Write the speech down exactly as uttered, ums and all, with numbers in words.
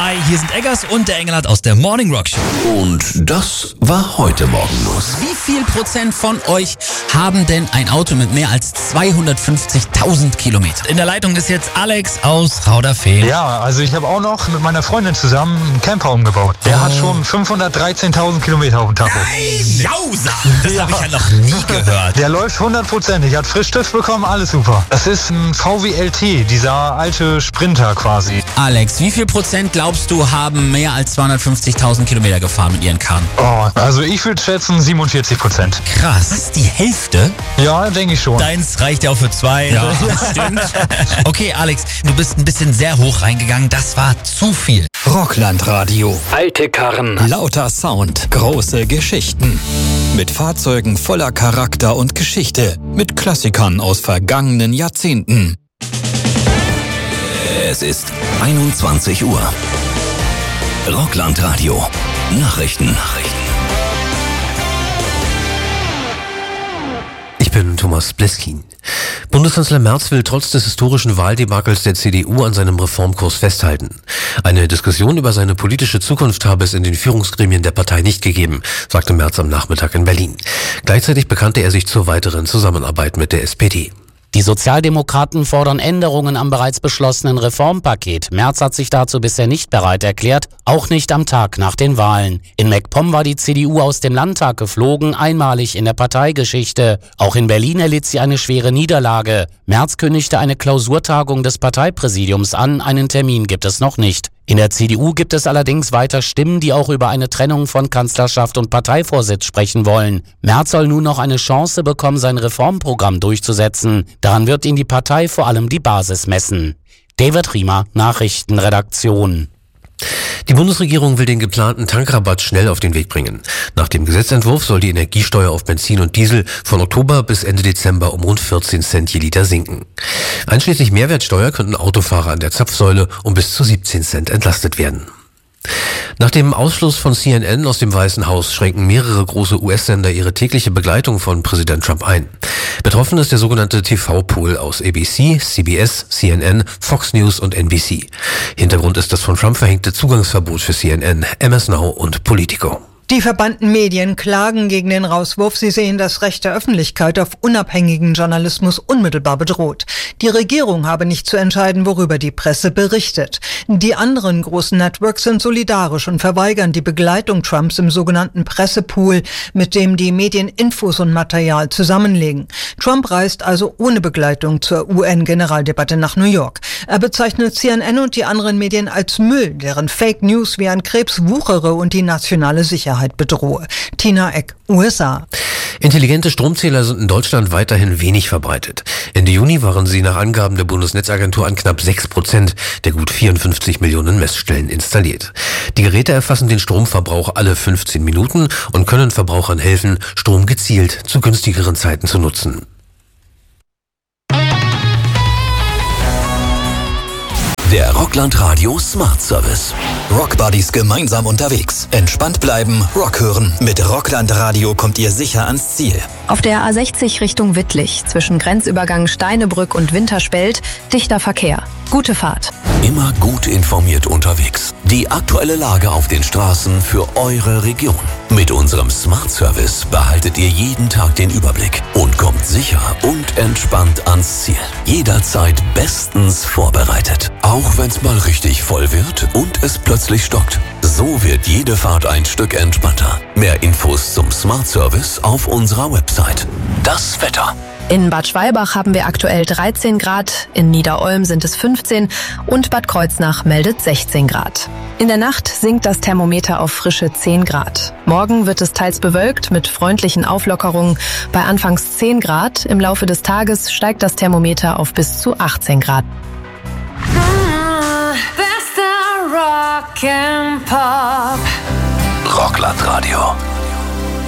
Hi, hier sind Eggers und der Engelhardt aus der Morning Rock Show. Und das war heute Morgen los. Wie viel Prozent von euch haben denn ein Auto mit mehr als zweihundertfünfzigtausend Kilometern? In der Leitung ist jetzt Alex aus Rauderfehn. Ja, also ich habe auch noch mit meiner Freundin zusammen einen Camper umgebaut. Der oh. hat schon fünfhundertdreizehntausend Kilometer auf dem Tacho. Nein, Jausa! Das ja. habe ich ja noch nie gehört. Der läuft hundertprozentig, hat Frischstift bekommen, alles super. Das ist ein V W L T, dieser alte Sprinter quasi. Alex, wie viel Prozent glaubst du, haben mehr als zweihundertfünfzigtausend Kilometer gefahren mit ihren Karren? Oh, also ich würde schätzen siebenundvierzig Prozent. Krass. Das ist die Hälfte? Ja, denke ich schon. Deins reicht ja auch für zwei. Ja, das stimmt. Okay, Alex, du bist ein bisschen sehr hoch reingegangen. Das war zu viel. Rocklandradio. Alte Karren. Lauter Sound. Große Geschichten. Mit Fahrzeugen voller Charakter und Geschichte. Mit Klassikern aus vergangenen Jahrzehnten. Es ist einundzwanzig Uhr. Rocklandradio. Nachrichten. Nachrichten. Ich bin Thomas Bleskin. Bundeskanzler Merz will trotz des historischen Wahldebakels der C D U an seinem Reformkurs festhalten. Eine Diskussion über seine politische Zukunft habe es in den Führungsgremien der Partei nicht gegeben, sagte Merz am Nachmittag in Berlin. Gleichzeitig bekannte er sich zur weiteren Zusammenarbeit mit der S P D. Die Sozialdemokraten fordern Änderungen am bereits beschlossenen Reformpaket. Merz hat sich dazu bisher nicht bereit erklärt, auch nicht am Tag nach den Wahlen. In MacPom war die C D U aus dem Landtag geflogen, einmalig in der Parteigeschichte. Auch in Berlin erlitt sie eine schwere Niederlage. Merz kündigte eine Klausurtagung des Parteipräsidiums an, einen Termin gibt es noch nicht. In der C D U gibt es allerdings weiter Stimmen, die auch über eine Trennung von Kanzlerschaft und Parteivorsitz sprechen wollen. Merz soll nun noch eine Chance bekommen, sein Reformprogramm durchzusetzen. Daran wird ihn die Partei vor allem die Basis messen. David Riemer, Nachrichtenredaktion. Die Bundesregierung will den geplanten Tankrabatt schnell auf den Weg bringen. Nach dem Gesetzentwurf soll die Energiesteuer auf Benzin und Diesel von Oktober bis Ende Dezember um rund vierzehn Cent je Liter sinken. Einschließlich Mehrwertsteuer könnten Autofahrer an der Zapfsäule um bis zu siebzehn Cent entlastet werden. Nach dem Ausschluss von C N N aus dem Weißen Haus schränken mehrere große U S-Sender ihre tägliche Begleitung von Präsident Trump ein. Betroffen ist der sogenannte T V-Pool aus A B C, C B S, C N N, Fox News und N B C. Hintergrund ist das von Trump verhängte Zugangsverbot für C N N, M S Now und Politico. Die verbannten Medien klagen gegen den Rauswurf. Sie sehen das Recht der Öffentlichkeit auf unabhängigen Journalismus unmittelbar bedroht. Die Regierung habe nicht zu entscheiden, worüber die Presse berichtet. Die anderen großen Networks sind solidarisch und verweigern die Begleitung Trumps im sogenannten Pressepool, mit dem die Medien Infos und Material zusammenlegen. Trump reist also ohne Begleitung zur U N-Generaldebatte nach New York. Er bezeichnet C N N und die anderen Medien als Müll, deren Fake News wie ein Krebs wuchere und die nationale Sicherheit bedrohe. Tina Eck, U S A. Intelligente Stromzähler sind in Deutschland weiterhin wenig verbreitet. Ende Juni waren sie nach Angaben der Bundesnetzagentur an knapp sechs Prozent der gut vierundfünfzig Millionen Messstellen installiert. Die Geräte erfassen den Stromverbrauch alle fünfzehn Minuten und können Verbrauchern helfen, Strom gezielt zu günstigeren Zeiten zu nutzen. Der Rocklandradio Smart Service. Rockbuddies gemeinsam unterwegs. Entspannt bleiben, Rock hören. Mit Rocklandradio kommt ihr sicher ans Ziel. Auf der A sechzig Richtung Wittlich, zwischen Grenzübergang Steinebrück und Winterspelt, dichter Verkehr. Gute Fahrt. Immer gut informiert unterwegs. Die aktuelle Lage auf den Straßen für eure Region. Mit unserem Smart Service behaltet ihr jeden Tag den Überblick und kommt sicher und entspannt ans Ziel. Jederzeit bestens vorbereitet. Auch wenn es mal richtig voll wird und es plötzlich stockt. So wird jede Fahrt ein Stück entspannter. Mehr Infos zum Smart Service auf unserer Website. Das Wetter. In Bad Schwalbach haben wir aktuell dreizehn Grad, in Niederolm sind es fünfzehn und Bad Kreuznach meldet sechzehn Grad. In der Nacht sinkt das Thermometer auf frische zehn Grad. Morgen wird es teils bewölkt mit freundlichen Auflockerungen bei anfangs zehn Grad. Im Laufe des Tages steigt das Thermometer auf bis zu achtzehn Grad. Bester Rock and Pop. Rocklandradio.